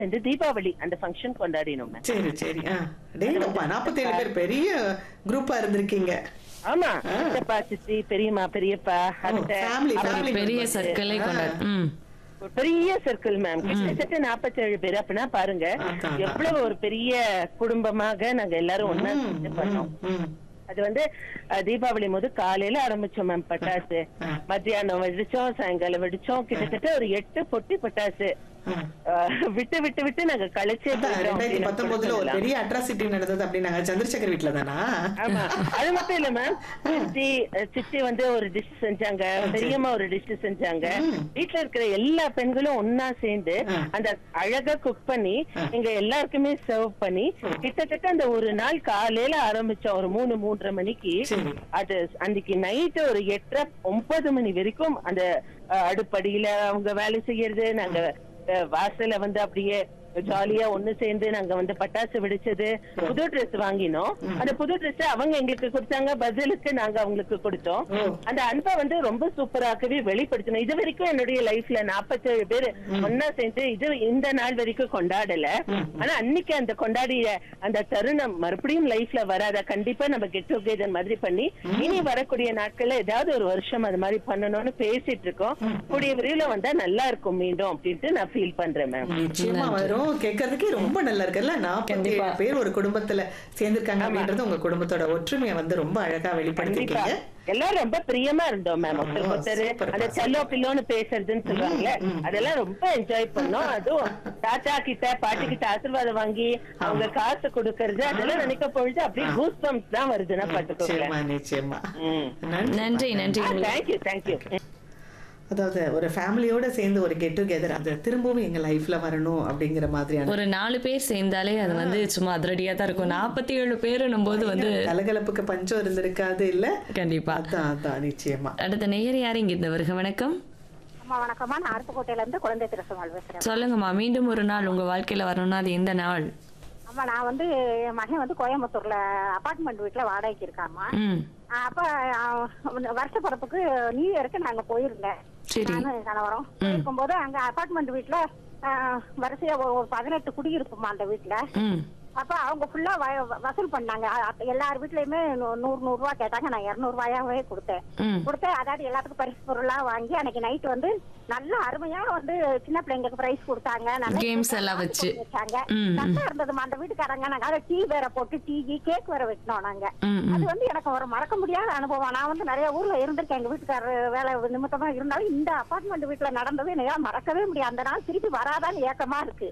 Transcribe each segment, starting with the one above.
இந்த தீபாவளி அந்த ஃபங்க்ஷன் கொண்டாடினோம். சரி சரி. 47 பேர் பெரிய குரூப்பா இருந்திருக்கீங்க. ஆமா, சித்தப்பா சித்தி பெரியம்மா பெரியப்பா பெரிய சர்க்கிளே கொண்டாடு. பெரிய சர்க்கிள் மேம், கிட்டத்தட்ட 47 பேர். அப்படின்னா பாருங்க எவ்வளவு ஒரு பெரிய குடும்பமாக நாங்க எல்லாரும் ஒன்னா பண்ணோம். அது வந்து தீபாவளி போது காலையில ஆரம்பிச்சோம் மேம். பட்டாசு மத்தியானம் வெடிச்சோம், சாயங்காலம் வெடிச்சோம். கிட்டத்தட்ட ஒரு 8 பொட்டி பட்டாசு விட்டு விட்டு விட்டு நாங்க கழிச்சே. 2019 ஒரு பெரிய அட்ராசிட்டி நடந்தது அப்படின்னாங்க. சந்திரசேகர் வீட்டுல தானா? ஆமா, அது மட்டும் இல்ல மேம். சித்தி வந்து ஒரு டிஷ் செஞ்சாங்க, பெரியம்மா ஒரு டிஷ் செஞ்சாங்க. வீட்டுல இருக்கிற எல்லா பெண்களும் ஒன்னா சேர்ந்து அந்த அழகா குக் பண்ணி எங்க எல்லாருக்குமே சர்வ் பண்ணி கிட்டத்தட்ட அந்த ஒரு நாள் காலையில ஆரம்பிச்சோம் ஒரு 3-3:30 மணிக்கு. அது அன்னைக்கு நைட்டு ஒரு 8-9 மணி வரைக்கும் அந்த அடுப்படியில அவங்க வேலை செய்யறது. நாங்க வாசல வந்து அப்படியே ஜாலியா ஒண்ணு சேர்ந்து நாங்க வந்து பட்டாசு வெடிச்சது. புது ட்ரெஸ் வாங்கினோம். அந்த புது ட்ரெஸ் அவங்க எங்களுக்கு கொடுத்தாங்க, பதிலுக்கு நாங்க அவங்களுக்கு கொடுத்தோம். அந்த அன்பை வந்து ரொம்ப சூப்பராகவே வெளிப்படுத்தணும். இது வரைக்கும் என்னுடைய லைஃப்ல 47 பேர் ஒன்னா சேர்ந்து இந்த நாள் வரைக்கும் கொண்டாடல. ஆனா அன்னைக்கு அந்த கொண்டாடிய அந்த தருணம் மறுபடியும் லைஃப்ல வராத. கண்டிப்பா நம்ம கெட் டுகெதர் மாதிரி பண்ணி இனி வரக்கூடிய நாட்கள்ல ஏதாவது ஒரு வருஷம் அது மாதிரி பண்ணணும்னு பேசிட்டு இருக்கோம். கூடிய விரைவில் வந்தா நல்லா இருக்கும் மீண்டும் அப்படின்ட்டு நான் ஃபீல் பண்றேன் மேம். நிச்சயமா வரும். கேட்கறதுக்கே ரொம்ப நல்லா இருக்குல்ல. 47 பேர் ஒரு குடும்பத்துல சேர்ந்திருக்காங்க அப்படின்றது உங்க குடும்பத்தோட ஒற்றுமையை வந்து ரொம்ப அழகா வெளிப்படுத்திருக்கீங்க. எல்லாரும் ரொம்ப பிரியமா இருந்தோம் மேம். ஒருத்தர் அந்த செல்லோ பில்லோன்னு பேசுறதுன்னு சொல்லுவாங்கல்ல, அதெல்லாம் ரொம்ப என்ஜாய் பண்ணோம். அதுவும் தாத்தா கிட்ட பாட்டி கிட்ட ஆசீர்வாதம் வாங்கி அவங்க காசு கொடுக்கறது அதெல்லாம் நினைக்க பொழுது அப்படியே கூஸ் பம்ப்ஸ் தான் வருதுன்னா பாத்துக்கோங்க. நிச்சயமா. நன்றி நன்றி. Thank you thank you. அதாவது ஒரு ஃபேமிலியோட சேர்ந்து ஒரு கெட் டுகெதர் அது திரும்பவும் எங்க லைஃப்ல வரணும் அப்படிங்கிற மாதிரியான ஒரு 4 பேர் சேர்ந்தாலே அது வந்து சும்மா அதிரடியா தான் இருக்கும். 47 பேருன்னும் போது வந்து கலகலப்புக்கு பஞ்சம் இருந்திருக்காது இல்ல? கண்டிப்பா. அதான் நிச்சயமா. அடுத்த நேயர் யாரு இங்க இருந்தவர்கள்? வணக்கம். அம்மா வணக்கம்மா, நான் அருப்புக்கோட்டையில இருந்து குழந்தை திருசமால் பேசுறேன். சொல்லுங்கம்மா, மீண்டும் ஒரு நாள் உங்க வாழ்க்கையில வரணும்னா அது எந்த நாள்? அம்மா நான் வந்து என் மகன் வந்து கோயம்புத்தூர்ல அபார்ட்மெண்ட் வீட்டுல வாடகைக்கு இருக்காம்மா. அப்ப வருஷ பிறப்புக்கு நியூ இயருக்கு நாங்க போயிருந்தேன். நானும் கணவரும் இருக்கும்போது அங்க அபார்ட்மெண்ட் வீட்டுல வரிசையா ஒரு 18 குடி இருக்குமா அந்த வீட்டுல. அப்ப அவங்க ஃபுல்லா வசூல் பண்ணாங்க. எல்லார் வீட்லயுமே 100 ரூபாய் கேட்டாங்க. நான் 200 ரூபாயாவே கொடுத்தேன். அதாவது எல்லாத்துக்கும் பரிசு பொருளா வாங்கி அன்னைக்கு நைட் வந்து நல்ல அருமையா வந்து சின்ன பிள்ளைங்களுக்கு பிரைஸ் கொடுத்தாங்க. கேம்ஸ் எல்லாம் வச்சாங்க. நல்லா இருந்ததுமா அந்த வீட்டுக்காரங்க. நாங்க டீ வேற போட்டு டீ கேக் வேற வெட்டினோம் நாங்க. அது வந்து எனக்கு ஒரு மறக்க முடியாத அனுபவம். நான் வந்து நிறைய ஊர்ல இருந்திருக்கேன் எங்க வீட்டுக்காரர் வேலை நிமித்தமா. இருந்தாலும் இந்த அபார்ட்மெண்ட் வீட்டுல நடந்தது என்னால மறக்கவே முடியாது. அந்த நாள் திருப்பி வராதான்னு ஏக்கமா இருக்கு.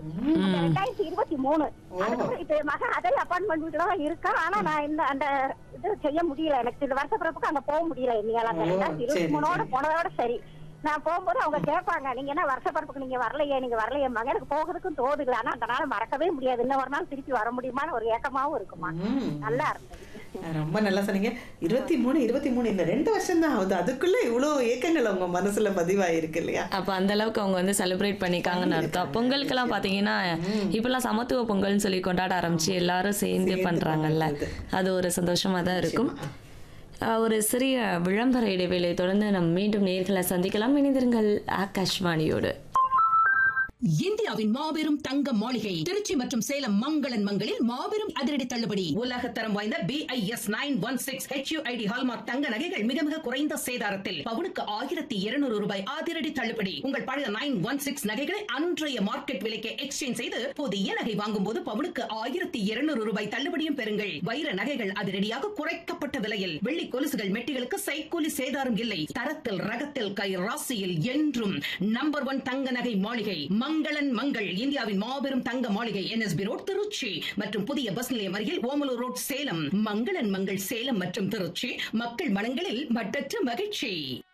2023 அதுக்கப்புறம் இப்ப மகன் அதே அபார்ட்மெண்ட் வீட்டுல தான் இருக்கா. ஆனா நான் அந்த இது செய்ய முடியல. எனக்கு இந்த வருஷ பிறப்புக்கு அங்க போக முடியல. என்னால 2023 போனதோட சரி. நான் போகும்போது அவங்க கேட்பாங்க, நீங்க என்ன வருஷ பிறப்புக்கு நீங்க வரலையே மகன். எனக்கு போகிறதுக்கும் தோதுல. ஆனா அந்த நாள் மறக்கவே முடியாது. இன்னும் ஒரு நாள் திருப்பி வர முடியுமான்னு ஒரு ஏக்கமாவும் இருக்குமா. நல்லா இருந்தது. ரொம்ப நல்லா சொன்னீங்க. 23 இந்த 2 வருஷம் தான் ஆகுது. அதுக்குள்ள இவ்வளவு ஏக்கங்கள் உங்க மனசுல பதிவாயிருக்கு இல்லையா? அப்ப அந்த அளவுக்கு அவங்க வந்து செலிப்ரேட் பண்ணிக்காங்கன்னு அர்த்தம். பொங்கலுக்கெல்லாம் பாத்தீங்கன்னா இப்பெல்லாம் சமத்துவ பொங்கல்னு சொல்லி கொண்டாட ஆரம்பிச்சு எல்லாரும் சேர்ந்து பண்றாங்கல்ல, அது ஒரு சந்தோஷமா தான் இருக்கும். ஒரு சிறிய விளம்பர இடைவேளை தொடர்ந்து நம்ம மீண்டும் நேர்களை சந்திக்கலாம். இணைந்திருங்கள் ஆகாஷ்வாணியோடு. இந்தியாவின் மாபெரும் தங்க மாளிகை திருச்சி மற்றும் சேலம் மங்களன் மங்களில் மாபெரும் அதிரடி தள்ளுபடி. உலகத்தரம் வாய்ந்த BIS 916 HUID ஹால்மார்க் தங்க நகைகள் மிக மிக குறைந்த சேதாரத்தில் பவுனுக்கு 1200 ரூபாய் அதிரடி தள்ளுபடி. உங்கள் பழைய 916 நகைகளை அன்றைய மார்க்கெட் விலைக்கு எக்ஸ்சேஞ்ச் செய்து புதிய நகை வாங்கும் போது பவுனுக்கு 1200 ரூபாய் தள்ளுபடியும் பெறுங்கள். வைர நகைகள் அதிரடியாக குறைக்கப்பட்ட விலையில். வெள்ளி கொலுசுகள் மெட்டிகளுக்கு சைக்கூலி சேதாரம் இல்லை. தரத்தில் ரகத்தில் கை ராசியில் என்றும் நம்பர் 1 தங்க நகை மாளிகை மங்களன் மங்கள். இந்தியாவின் மாபெரும் தங்க மாளிகை NSB ரோட் திருச்சி மற்றும் புதிய பஸ் நிலையம் அருகில் ஓமலூர் ரோட் சேலம். மங்களன் மங்கள் சேலம் மற்றும் திருச்சி மக்கள் மனங்களில் மட்டற்ற மகிழ்ச்சி.